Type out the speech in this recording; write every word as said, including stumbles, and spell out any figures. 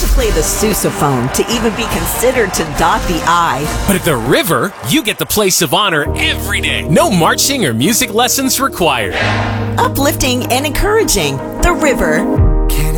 play the sousaphone to even be considered to dot the I. But at the River, you get the place of honor every day. No marching or music lessons required. Uplifting and encouraging. The River. Can